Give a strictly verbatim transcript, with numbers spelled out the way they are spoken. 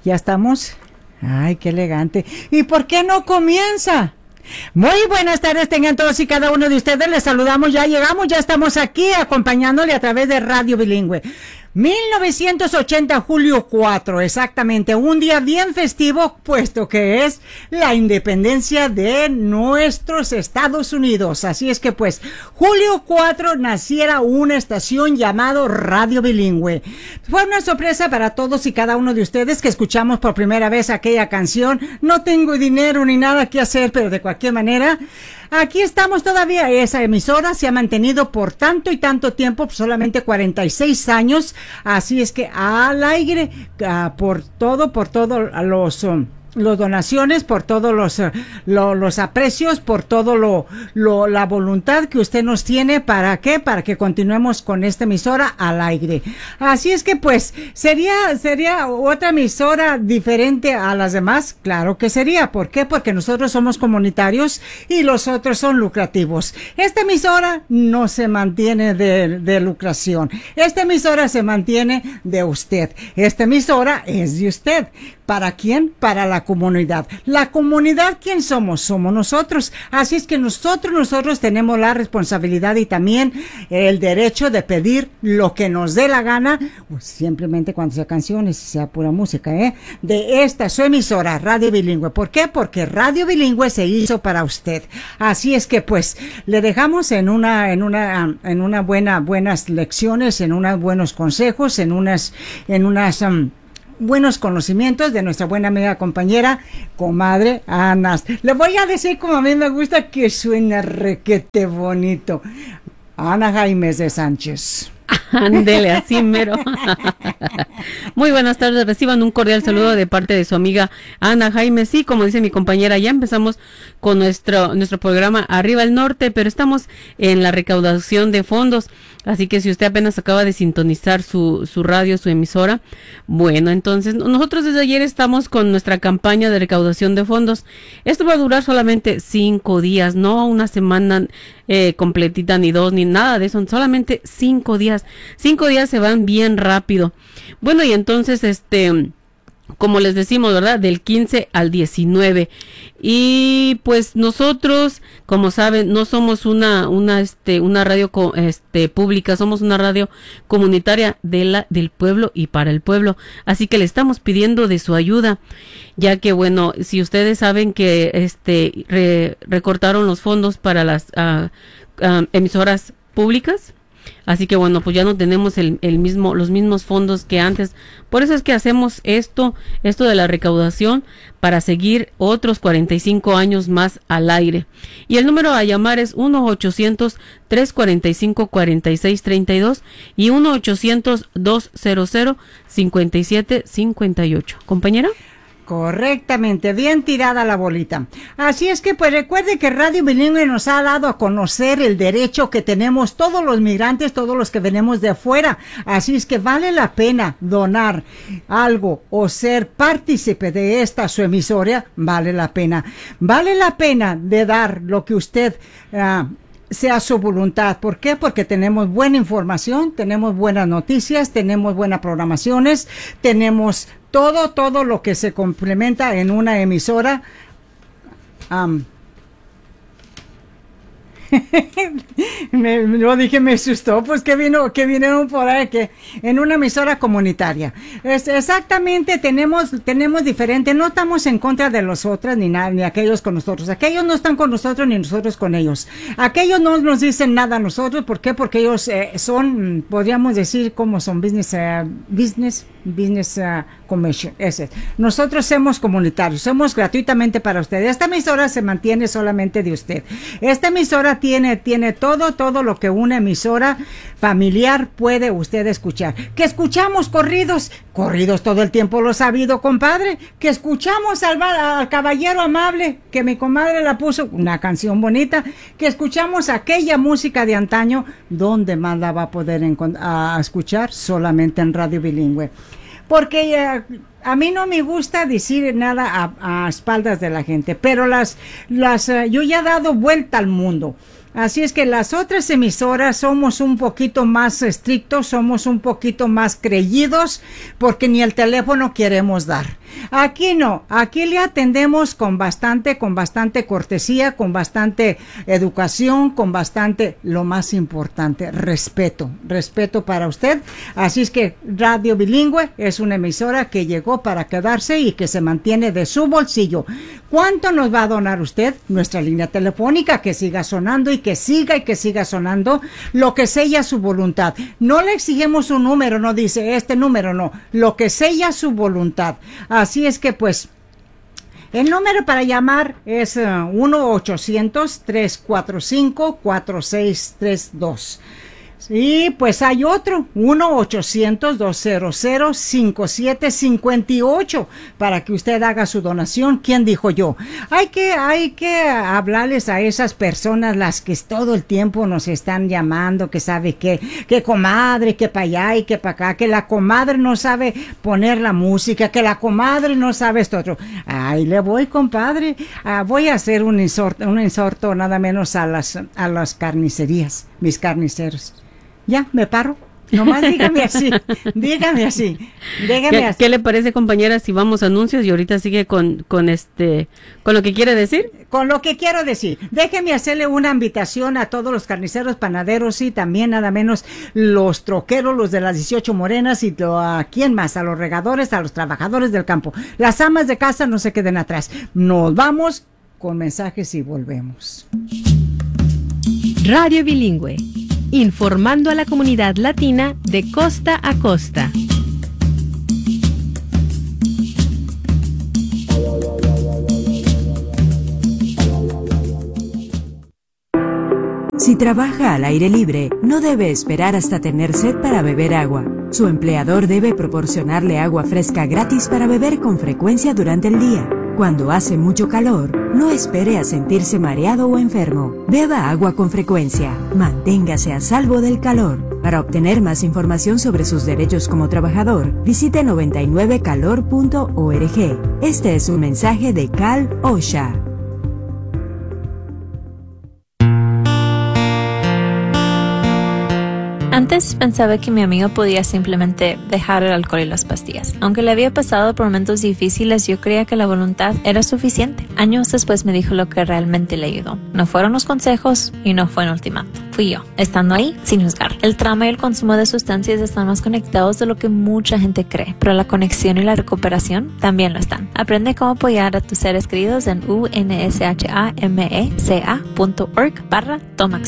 ¿Ya estamos? Ay, qué elegante. ¿Y por qué no comienza? Muy buenas tardes tengan todos y cada uno de ustedes. Les saludamos, ya llegamos, ya estamos aquí acompañándole a través de Radio Bilingüe. mil novecientos ochenta, julio cuatro, exactamente, un día bien festivo, puesto que es la independencia de nuestros Estados Unidos. Así es que pues, julio cuatro naciera una estación llamado Radio Bilingüe. Fue una sorpresa para todos y cada uno de ustedes que escuchamos por primera vez aquella canción. No tengo dinero ni nada que hacer, pero de cualquier manera, aquí estamos todavía. Esa emisora se ha mantenido por tanto y tanto tiempo, solamente cuarenta y seis años. Así es que al aire, uh, por todo, por todos los... Um, los donaciones, por todos los, uh, lo, los aprecios, por todo lo, lo, la voluntad que usted nos tiene, ¿para qué? Para que continuemos con esta emisora al aire. Así es que pues, ¿sería, sería otra emisora diferente a las demás? Claro que sería. ¿Por qué? Porque nosotros somos comunitarios y los otros son lucrativos. Esta emisora no se mantiene de, de lucración. Esta emisora se mantiene de usted. Esta emisora es de usted. ¿Para quién? Para la comunidad. La comunidad, ¿quién somos? Somos nosotros. Así es que nosotros, nosotros tenemos la responsabilidad y también el derecho de pedir lo que nos dé la gana, o simplemente cuando sea canciones, sea pura música, ¿eh? De esta su emisora, Radio Bilingüe. ¿Por qué? Porque Radio Bilingüe se hizo para usted. Así es que pues, le dejamos en una, en una, en una buena, buenas lecciones, en unos buenos consejos, en unas, en unas, um, buenos conocimientos de nuestra buena amiga compañera, comadre Ana. Le voy a decir como a mí me gusta que suena requete bonito. Ana Jaimes de Sánchez. Ándele, así mero. Muy buenas tardes, reciban un cordial saludo de parte de su amiga Ana Jaime. Sí, como dice mi compañera, ya empezamos con nuestro nuestro programa Arriba el Norte, pero estamos en la recaudación de fondos, así que si usted apenas acaba de sintonizar su, su radio, su emisora, bueno, entonces nosotros desde ayer estamos con nuestra campaña de recaudación de fondos. Esto va a durar solamente cinco días, no una semana eh, completita, ni dos, ni nada de eso, solamente cinco días. Cinco días se van bien rápido. Bueno, y entonces, este, como les decimos, ¿verdad? Del quince al diecinueve. Y pues nosotros, como saben, no somos una, una, este, una radio, este, pública, somos una radio comunitaria de la, del pueblo y para el pueblo. Así que le estamos pidiendo de su ayuda, ya que, bueno, si ustedes saben que, este, re, recortaron los fondos para las uh, uh, emisoras públicas. Así que bueno, pues ya no tenemos el, el mismo, los mismos fondos que antes. Por eso es que hacemos esto, esto de la recaudación para seguir otros cuarenta y cinco años más al aire. Y el número a llamar es uno ochocientos, tres cuarenta y cinco, cuarenta y seis treinta y dos y uno ochocientos, doscientos, cincuenta y siete cincuenta y ocho. ¿Compañera? Correctamente, bien tirada la bolita. Así es que pues recuerde que Radio Bilingüe nos ha dado a conocer el derecho que tenemos todos los migrantes, todos los que venimos de afuera. Así es que vale la pena donar algo o ser partícipe de esta su emisora, vale la pena. Vale la pena de dar lo que usted uh, sea su voluntad. ¿Por qué? Porque tenemos buena información, tenemos buenas noticias, tenemos buenas programaciones, tenemos todo, todo lo que se complementa en una emisora. Um, me, lo dije, me asustó, pues que vino, que vinieron por ahí, que en una emisora comunitaria. Es, exactamente, tenemos, tenemos diferente, no estamos en contra de los otros, ni nada, ni aquellos con nosotros. Aquellos no están con nosotros, ni nosotros con ellos. Aquellos no nos dicen nada a nosotros, ¿por qué? Porque ellos eh, son, podríamos decir, como son business, uh, business, business uh, commission, ese. Nosotros somos comunitarios, somos gratuitamente para ustedes. Esta emisora se mantiene solamente de usted. Esta emisora tiene, tiene todo, todo lo que una emisora familiar puede usted escuchar. Que escuchamos corridos, corridos todo el tiempo lo ha sabido, compadre. Que escuchamos al, al caballero amable, que mi comadre la puso, una canción bonita. Que escuchamos aquella música de antaño, ¿dónde más la va a poder a escuchar? Solamente en Radio Bilingüe. Porque uh, a mí no me gusta decir nada a, a espaldas de la gente, pero las, las, uh, yo ya he dado vuelta al mundo. Así es que las otras emisoras somos un poquito más estrictos, somos un poquito más creídos, porque ni el teléfono queremos dar. Aquí no, aquí le atendemos con bastante, con bastante cortesía, con bastante educación, con bastante, lo más importante, respeto, respeto para usted. Así es que Radio Bilingüe es una emisora que llegó para quedarse y que se mantiene de su bolsillo. ¿Cuánto nos va a donar usted? Nuestra línea telefónica, que siga sonando y que siga y que siga sonando, lo que sella su voluntad. No le exigimos un número, no dice este número, no, lo que sella su voluntad. Así es que pues el número para llamar es uh, uno ochocientos, tres cuatro cinco, cuatro seis tres dos. Sí, pues hay otro, uno ochocientos, doscientos, cincuenta y siete cincuenta y ocho, para que usted haga su donación. ¿Quién dijo yo? Hay que, hay que hablarles a esas personas, las que todo el tiempo nos están llamando, que sabe que, que comadre, que para allá y que para acá, que la comadre no sabe poner la música, que la comadre no sabe esto otro. Ahí le voy, compadre, ah, voy a hacer un insorto, un insorto nada menos a las, a las carnicerías, mis carniceros. Ya, me paro. Nomás dígame así, dígame así, dígame ¿Qué, así. ¿Qué le parece, compañera, si vamos a anuncios y ahorita sigue con, con este, con lo que quiere decir? Con lo que quiero decir, déjeme hacerle una invitación a todos los carniceros, panaderos y también nada menos los troqueros, los de las dieciocho morenas y lo, a quién más, a los regadores, a los trabajadores del campo. Las amas de casa no se queden atrás. Nos vamos con mensajes y volvemos. Radio Bilingüe, informando a la comunidad latina de costa a costa. Si trabaja al aire libre, no debe esperar hasta tener sed para beber agua. Su empleador debe proporcionarle agua fresca gratis para beber con frecuencia durante el día. Cuando hace mucho calor, no espere a sentirse mareado o enfermo. Beba agua con frecuencia. Manténgase a salvo del calor. Para obtener más información sobre sus derechos como trabajador, visite noventa y nueve calor punto org. Este es un mensaje de Cal OSHA. Antes pensaba que mi amigo podía simplemente dejar el alcohol y las pastillas. Aunque le había pasado por momentos difíciles, yo creía que la voluntad era suficiente. Años después me dijo lo que realmente le ayudó. No fueron los consejos y no fue un ultimátum. Fui yo, estando ahí sin juzgar. El trauma y el consumo de sustancias están más conectados de lo que mucha gente cree, pero la conexión y la recuperación también lo están. Aprende cómo apoyar a tus seres queridos en u n s h a m e c a punto org barra toma.